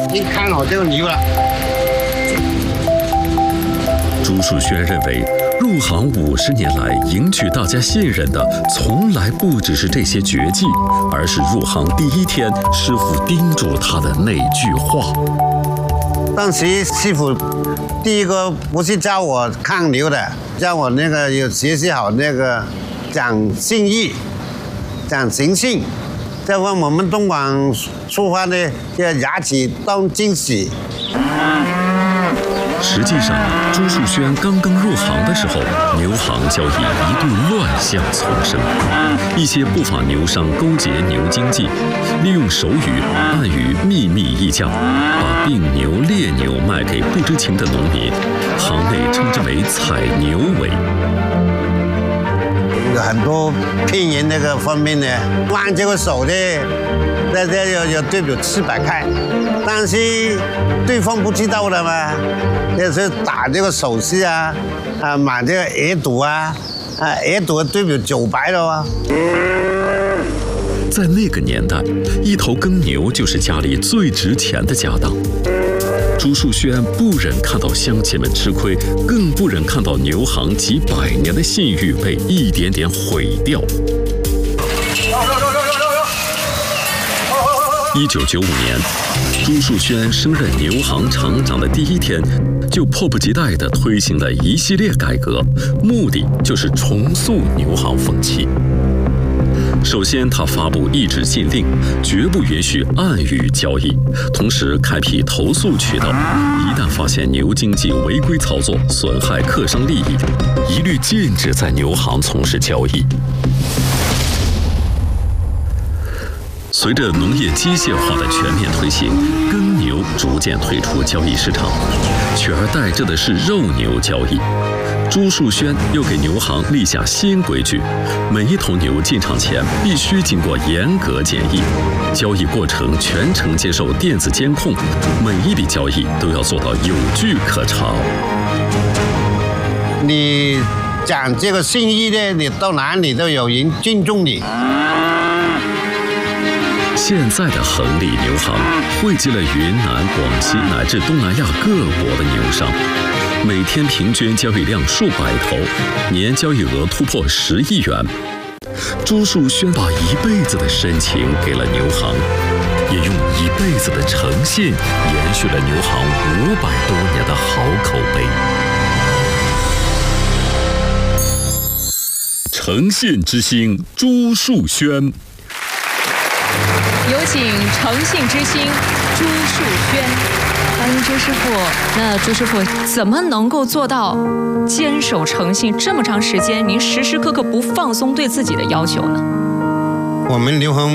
经看好这个牛了。 朱树轩认为，入行50年来，赢取大家信任的，从来不只是这些绝技，而是入行第一天师傅叮嘱他的那句话。 当时师傅第一个不是教我看牛的，教我那个有学习好那个讲信义、讲诚信，再问我们东莞出发的这牙齿当惊喜。 实际上，朱树轩刚刚入行的时候，牛行交易一度乱象丛生，一些不法牛商勾结牛经济，利用手语、暗语秘密议价，把病牛、劣牛卖给不知情的农民，行内称之为采牛尾。 有很多骗人那个方面的，弯这个手的，这有对表700块，但是对方不知道的嘛，就是打这个手势啊，买这个耳朵啊，耳朵对表900的啊。 在那个年代，一头耕牛就是家里最值钱的家当。朱树轩不忍看到乡亲们吃亏，更不忍看到牛行几百年的信誉被一点点毁掉。1995年，朱树轩升任牛行厂长的第一天，就迫不及待地推行了一系列改革，目的就是重塑牛行风气。首先，他发布一纸禁令，绝不允许暗语交易，同时开辟投诉渠道，一旦发现牛经济违规操作，损害客商利益，一律禁止在牛行从事交易。随着农业机械化的全面推行，耕牛逐渐退出交易市场，取而代之的是肉牛交易。朱树轩又给牛行立下新规矩，每一头牛进场前必须经过严格检疫，交易过程全程接受电子监控，每一笔交易都要做到有据可查。 你讲这个信义的，你到哪里都有人尊重你。 现在的恒利牛行汇集了云南、广西乃至东南亚各国的牛商，每天平均交易量数百头，年交易额突破10亿元。朱树轩把一辈子的深情给了牛行，也用一辈子的诚信延续了牛行500多年的好口碑。诚信之星朱树轩。 有请诚信之星朱树轩。欢迎朱师傅。那朱师傅怎么能够做到坚守诚信这么长时间？您时时刻刻不放松对自己的要求呢？ 我们牛行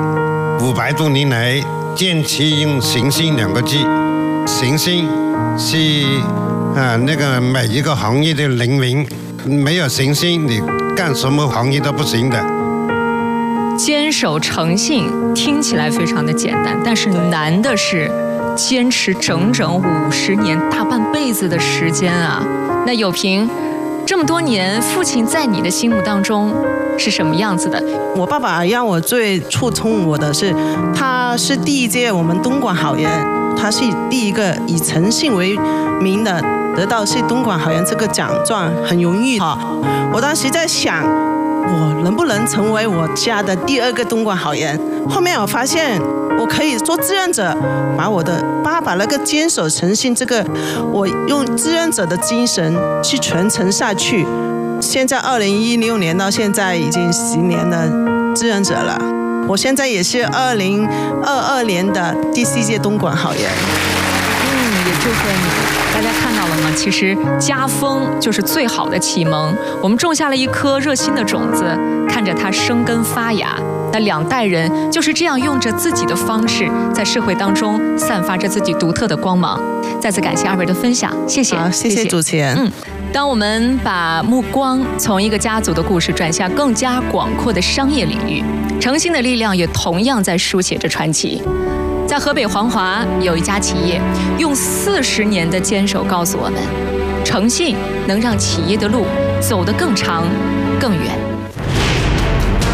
500多年来坚持用诚信2个字，诚信是那个每一个行业的灵魂，没有诚信，你干什么行业都不行的。 坚守诚信听起来非常的简单，但是难的是坚持整整50年，大半辈子的时间啊！那友平，这么多年，父亲在你的心目当中是什么样子的？ 我爸爸让我最触动我的是，他是第一届我们东莞好人，他是第一个以诚信为名的，得到是东莞好人这个奖状，很荣誉。我当时在想，我能不能成为我家的第2个东莞好人？后面我发现我可以做志愿者，把我的爸爸那个坚守诚信这个，我用志愿者的精神去传承下去。现在2016年到现在已经10年的志愿者了，我现在也是2022年的第4届东莞好人。 也祝贺你！大家看到了吗？其实家风就是最好的启蒙。我们种下了一颗热心的种子，看着它生根发芽。那2代人就是这样用着自己的方式，在社会当中散发着自己独特的光芒。再次感谢2位的分享，谢谢。 好，谢谢主持人。 当我们把目光从一个家族的故事转向更加广阔的商业领域，诚信的力量也同样在书写着传奇。在河北黄华有一家企业，用40年的坚守告诉我们，诚信能让企业的路走得更长更远。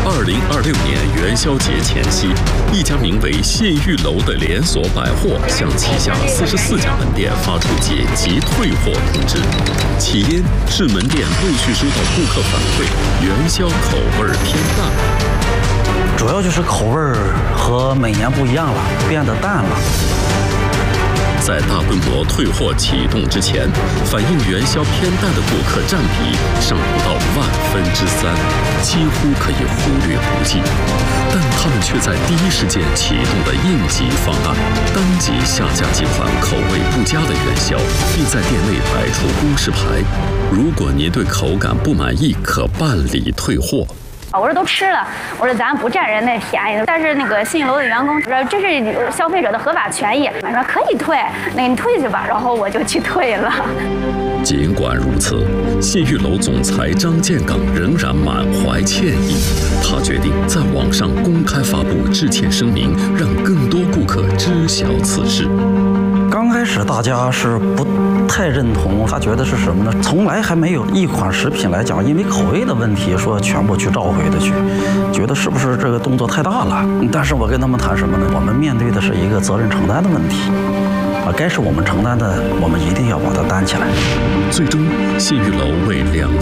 2026年元宵节前夕，一家名为信誉楼的连锁百货向旗下44家门店发出紧急退货通知，起因是门店陆续收到顾客反馈，元宵口味偏淡。 主要就是口味和每年不一样了，变得淡了。 在大规模退货启动之前，反映元宵偏淡的顾客占比尚不到3%，几乎可以忽略不计。但他们却在第一时间启动了应急方案，当即下架几款口味不佳的元宵，并在店内摆出公示牌：如果您对口感不满意，可办理退货。 我说都吃了，我说咱不占人那便宜，但是那个信誉楼的员工说这是消费者的合法权益，我说可以退，那你退去吧，然后我就去退了。 尽管如此，信誉楼总裁张建岗仍然满怀歉意，他决定在网上公开发布致歉声明，让更多顾客知晓此事。 刚开始大家是不太认同，他觉得是什么呢？从来还没有一款食品来讲，因为口味的问题说全部去召回的去，觉得是不是这个动作太大了？但是我跟他们谈什么呢？我们面对的是一个责任承担的问题，该是我们承担的，我们一定要把它担起来。 最终，信誉楼为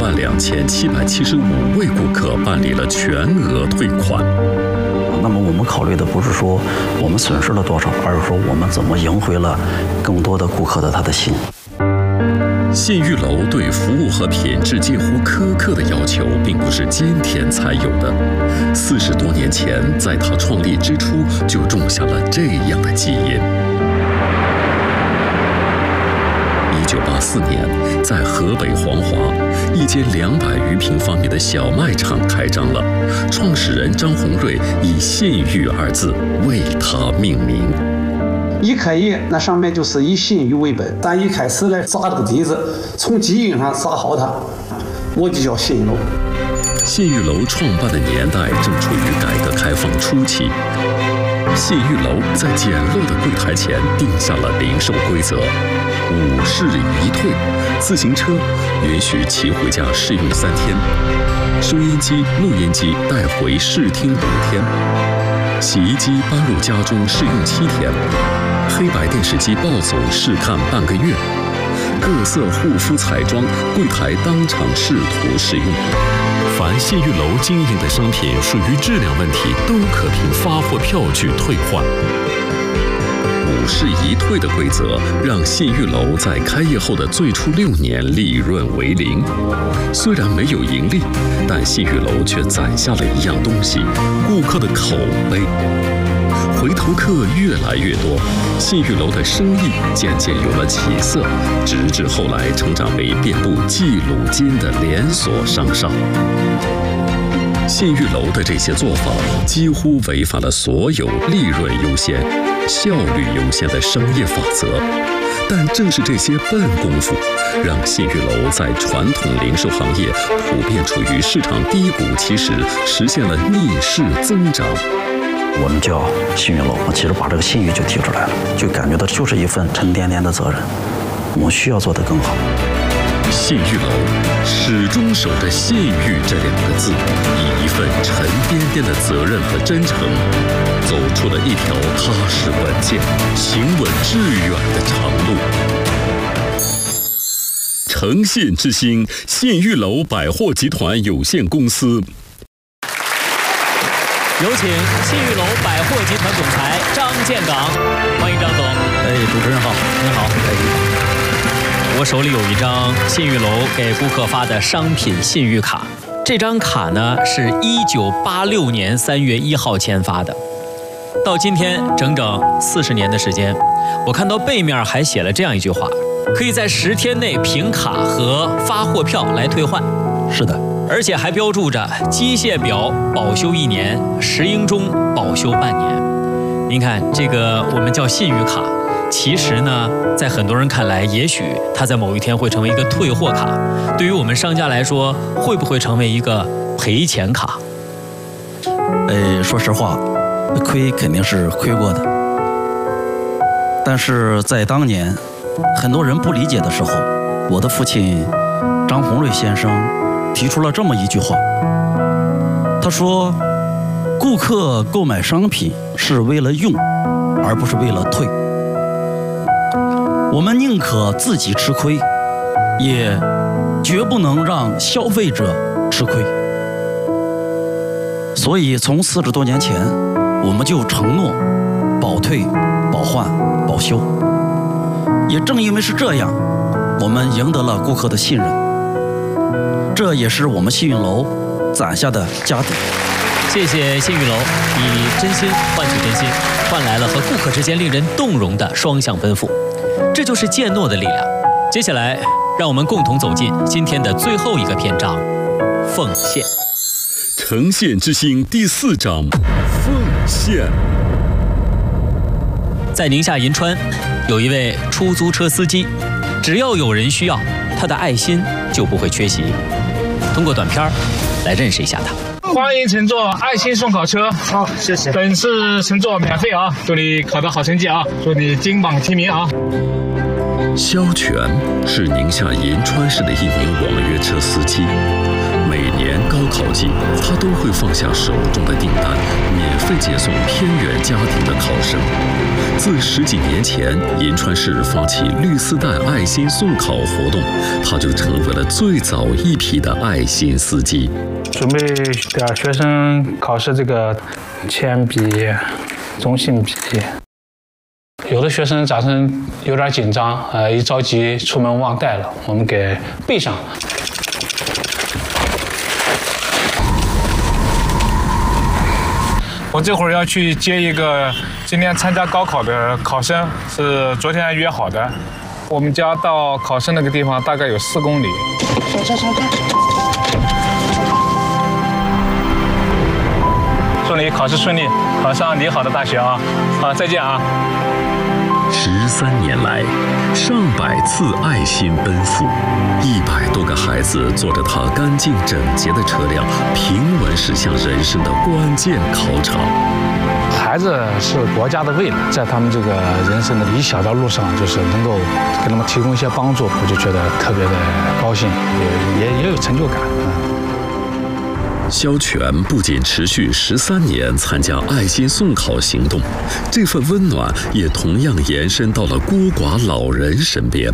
22775位顾客办理了全额退款。 那么我们考虑的不是说我们损失了多少，而是说我们怎么赢回了更多的顾客的他的心。 信誉楼对服务和品质近乎苛刻的要求，并不是今天才有的。40多年前，在他创立之初就种下了这样的基因。1984年，在河北黄华，一间200余平方米的小卖场开张了。创始人张宏瑞以“信誉”2字为它命名。 一开业，那上面就是以信誉为本。咱一开始来扎这个底子，从基因上扎好它，我就叫信誉楼。 信誉楼创办的年代正处于改革开放初期。信誉楼在简陋的柜台前定下了零售规则：5试1退，自行车允许骑回家试用3天，收音机、录音机带回试听5天，洗衣机搬入家中试用7天，黑白电视机抱走试看半个月，各色护肤彩妆柜台当场试涂试用。凡信誉楼经营的商品属于质量问题，都可凭发货票据退换。5试1退的规则让信誉楼在开业后的最初6年利润为0。虽然没有盈利，但信誉楼却攒下了一样东西：顾客的口碑。回头客越来越多，信誉楼的生意渐渐有了起色，直至后来成长为遍布冀鲁津的连锁商厦。信誉楼的这些做法几乎违反了所有利润优先、效率优先的商业法则，但正是这些笨功夫，让信誉楼在传统零售行业普遍处于市场低谷期时，实现了逆势增长。 我们叫信誉楼，其实把这个信誉就提出来了，就感觉到就是一份沉甸甸的责任，我们需要做得更好。 信誉楼始终守着信誉这2个字，以一份沉甸甸的责任和真诚，走出了一条踏实稳健、行稳致远的长路。诚信之星，信誉楼百货集团有限公司。 有请信誉楼百货集团总裁张建岗，欢迎张总。 主持人好， 您好。我手里有一张信誉楼给顾客发的商品信誉卡，这张卡呢是1986年3月1号签发的，到今天整整40年的时间，我看到背面还写了这样一句话：可以在10天内凭卡和发货票来退换。 是的。 而且还标注着机械表保修1年，石英钟保修半年。您看这个我们叫信誉卡，其实呢在很多人看来，也许它在某一天会成为一个退货卡，对于我们商家来说，会不会成为一个赔钱卡？ 说实话，亏肯定是亏过的，但是在当年很多人不理解的时候，我的父亲张宏瑞先生提出了这么一句话，他说顾客购买商品是为了用，而不是为了退。我们宁可自己吃亏，也绝不能让消费者吃亏。所以从40多年前，我们就承诺保退、保换、保修。也正因为是这样，我们赢得了顾客的信任，这也是我们信运楼攒下的家底。 谢谢信誉楼，以真心换取真心，换来了和顾客之间令人动容的双向奔赴。这就是渐诺的力量。接下来，让我们共同走进今天的最后一个篇章——奉献。 呈现之星第4章：奉献。 在宁夏银川，有一位出租车司机，只要有人需要，他的爱心就不会缺席。通过短片来认识一下他。 欢迎乘坐爱心送考车。 好，谢谢。 本次乘坐免费啊！祝你考得好成绩啊！祝你金榜题名啊！ 肖全是宁夏银川市的一名网约车司机。每年高考季，他都会放下手中的订单，免费接送偏远家庭的考生。自10几年前银川市发起绿丝带爱心送考活动，他就成为了最早一批的爱心司机。 准备给学生考试这个铅笔、中性笔。有的学生早晨有点紧张，一着急出门忘带了，我们给备上。我这会儿要去接一个今天参加高考的考生，是昨天约好的。我们家到考生那个地方大概有4公里。祝你考试顺利，考上你好的大学啊！好，再见啊 ！13年来，上百次爱心奔赴，100多个孩子坐着他干净整洁的车辆，平稳驶向人生的关键考场。 孩子是国家的未来，在他们这个人生的一小条路上，就是能够给他们提供一些帮助，我就觉得特别的高兴，也有成就感。 肖全不仅持续13年参加爱心送考行动，这份温暖也同样延伸到了孤寡老人身边。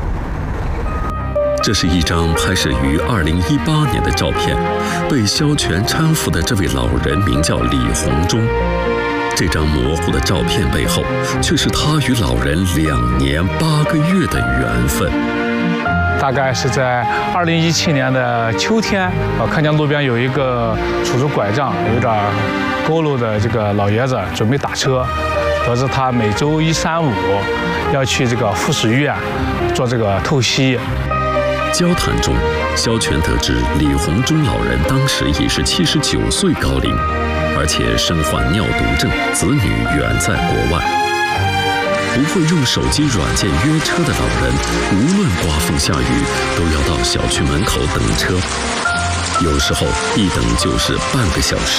这是一张拍摄于2018年的照片，被肖全搀扶的这位老人名叫李洪忠。这张模糊的照片背后，却是他与老人2年8个月的缘分。 大概是在2017年的秋天，我看见路边有一个拄着拐杖、有点佝偻的这个老爷子准备打车，得知他每周1、3、5要去这个附属医院做这个透析。 交谈中，肖全得知李洪忠老人当时已是79岁高龄，而且身患尿毒症，子女远在国外。不会用手机软件约车的老人，无论刮风下雨，都要到小区门口等车，有时候一等就是半个小时。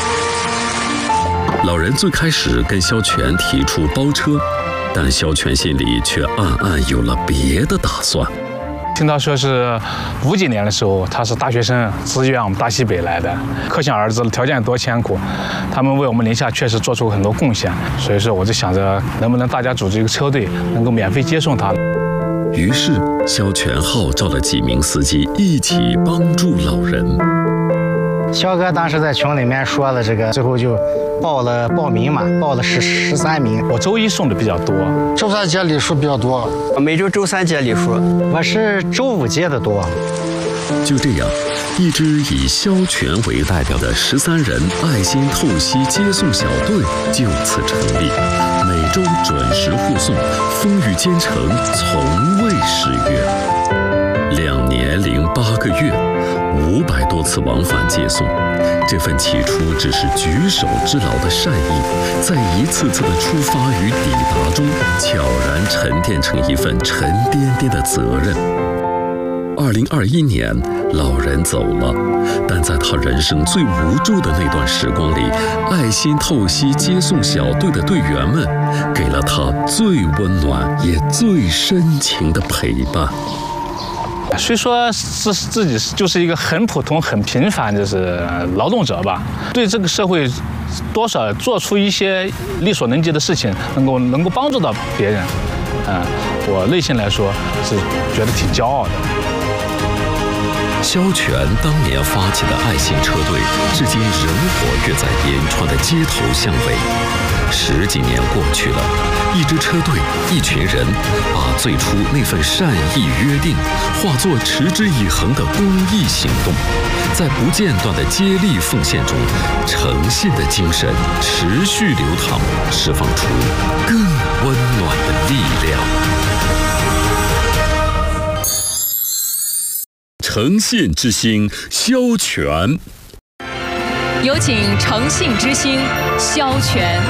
老人最开始跟肖全提出包车，但肖全心里却暗暗有了别的打算。 听他说是50几年的时候，他是大学生，自愿我们大西北来的，可想而知条件多艰苦。他们为我们宁夏确实做出很多贡献，所以说我就想着能不能大家组织一个车队，能够免费接送他。 于是肖全号召了几名司机一起帮助老人。 肖哥当时在群里面说了这个，最后就报名嘛，报了13名。 我周1送的比较多， 周3接礼数比较多， 每周周3接礼数，我是周5接的多。 就这样，一支以肖全为代表的13人爱心透析接送小队就此成立，每周准时护送，风雨兼程，从未失约。2年08个月，500多次往返接送，这份起初只是举手之劳的善意，在一次次的出发与抵达中，悄然沉淀成一份沉甸甸的责任。2021年，老人走了，但在他人生最无助的那段时光里，爱心透析接送小队的队员们，给了他最温暖也最深情的陪伴。 虽说是自己就是一个很普通、很平凡就是劳动者吧，对这个社会多少做出一些力所能及的事情，能够帮助到别人，我内心来说是觉得挺骄傲的。 萧全当年发起的爱心车队，至今仍活跃在银川的街头巷尾。10几年过去了，一支车队，一群人，把最初那份善意约定，化作持之以恒的公益行动，在不间断的接力奉献中，诚信的精神持续流淌，释放出更温暖的力量。诚信之星萧全， 有请诚信之星萧全。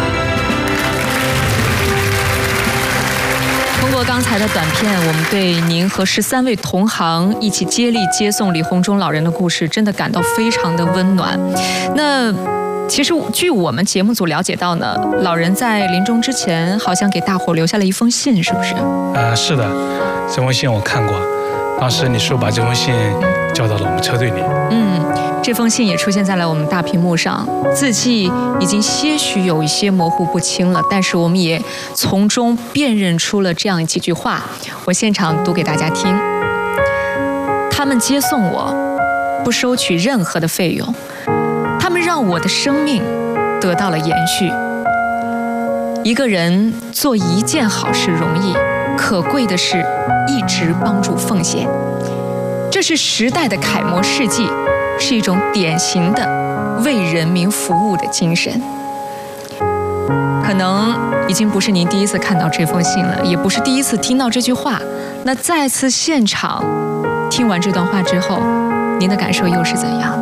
通过刚才的短片，我们对您和13位同行一起接力接送李鸿忠老人的故事，真的感到非常的温暖。那其实据我们节目组了解到呢，老人在临终之前好像给大伙留下了一封信，是不是？ 是的，这封信我看过。当时你说把这封信交到了我们车队里。 这封信也出现在了我们大屏幕上，字迹已经些许有一些模糊不清了，但是我们也从中辨认出了这样几句话，我现场读给大家听。他们接送我，不收取任何的费用，他们让我的生命得到了延续。一个人做一件好事容易，可贵的是一直帮助奉献，这是时代的楷模事迹，是一种典型的为人民服务的精神。可能已经不是您第一次看到这封信了，也不是第一次听到这句话。那再次现场听完这段话之后，您的感受又是怎样？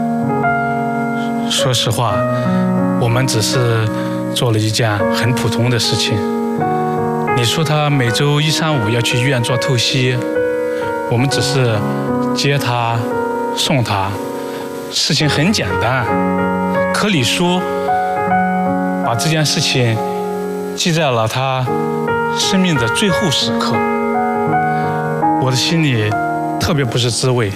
说实话，我们只是做了一件很普通的事情。你说他每周1、3、5要去医院做透析，我们只是接他、送他，事情很简单。可李叔把这件事情记在了他生命的最后时刻，我的心里特别不是滋味，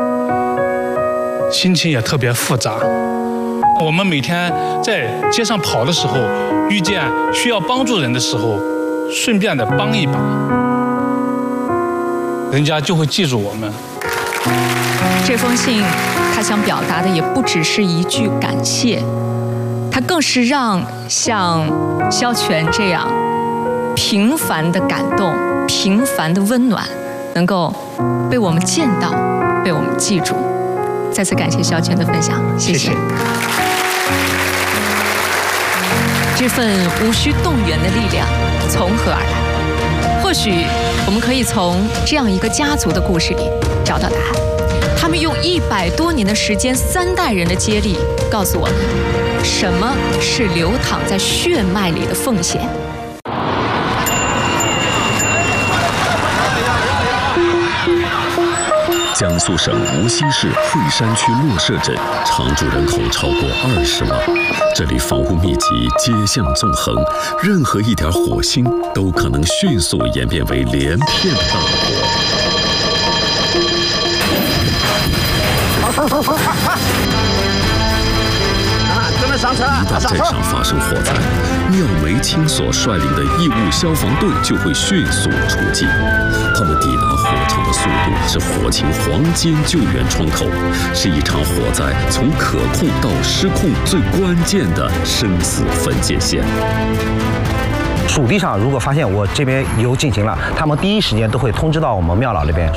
心情也特别复杂。我们每天在街上跑的时候，遇见需要帮助人的时候，顺便的帮一把，人家就会记住我们。 这封信他想表达的也不只是一句感谢，他更是让像萧全这样平凡的感动、平凡的温暖能够被我们见到，被我们记住。再次感谢萧全的分享，谢谢。这份无需动员的力量从何而来？或许我们可以从这样一个家族的故事里找到答案。他们用100多年的时间，3代人的接力，告诉我们什么是流淌在血脉里的奉献。 江苏省无锡市惠山区洛社镇常住人口超过20万，这里房屋密集，街巷纵横，任何一点火星都可能迅速演变为连片的大火。一旦镇上发生火灾，廖梅清所率领的义务消防队就会迅速出击。他们抵达火场的速度是火情黄金救援窗口，是一场火灾从可控到失控最关键的生死分界线。 属地上如果发现我这边油进行了，他们第一时间都会通知到我们庙老那边。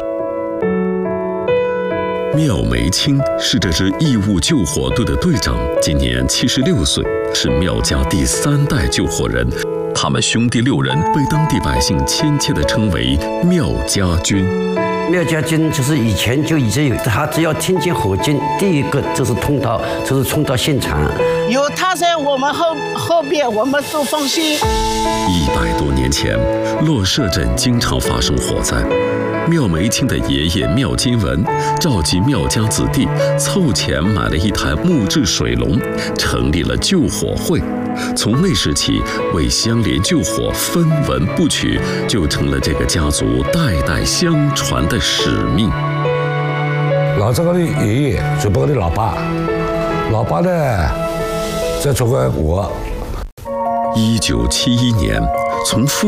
廖梅清是这支义务救火队的队长，今年76岁，是廖家第3代救火人。他们兄弟6人被当地百姓亲切地称为廖家军。 廖家军就是以前就已经有，他只要听见火警，第一个就是冲到现场。 有他在我们后边，我们都放心。 100多年前，洛社镇经常发生火灾。廖梅清的爷爷廖金文召集廖家子弟，凑钱买了一台木质水龙，成立了救火会。 从那时起，为相连救火，分文不取，就成了这个家族代代相传的使命。 老这个的爷爷就把我的老爸，老爸呢再做个我。 1971年，从父